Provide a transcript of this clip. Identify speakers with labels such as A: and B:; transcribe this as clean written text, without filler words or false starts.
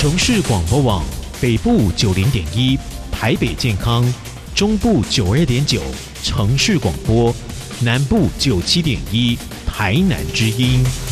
A: 城市广播网北部90.1，台北健康，中部92.9，城市广播，南部97.1，台南之音。